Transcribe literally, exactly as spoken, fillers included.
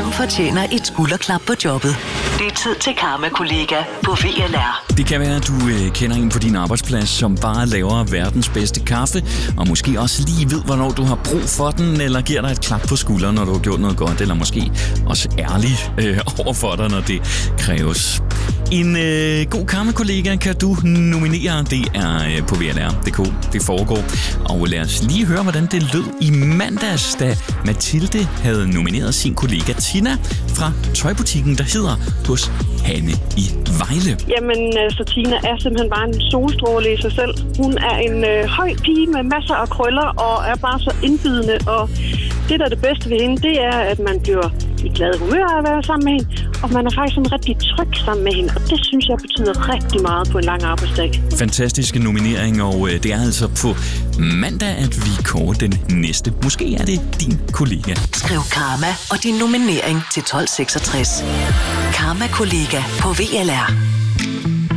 Hvem fortjener et skulderklap på jobbet? Det er tid til Karma-kollega på V L R. Det kan være, at du øh, kender en på din arbejdsplads, som bare laver verdens bedste kaffe, og måske også lige ved, hvornår du har brug for den, eller giver dig et klap på skulderen, når du har gjort noget godt, eller måske også ærlig øh, over for dig, når det kræves. En øh, god Karma-kollega kan du nominere. Det er øh, på V L R punktum d k, det foregår. Og lad os lige høre, hvordan det lød i mandags, da Mathilde havde nomineret sin kollega Tina fra tøjbutikken, der hedder Hos Hanne i Vejle. Jamen, så Tina er simpelthen bare en solstråle i sig selv. Hun er en øh, høj pige med masser af krøller og er bare så indbydende. Og det, der er det bedste ved hende, det er, at man bliver i glad humør af at være sammen med hende. Og man er faktisk sådan rigtig tryg sammen med hende. Og det synes jeg betyder rigtig meget på en lang arbejdsdag. Fantastiske nominering, og øh, det er altså på mandag, at vi kårer den næste. Måske er det din kollega. Skriv Karma og din nominering til tolv seksogtres. Karma-kollega på V L R.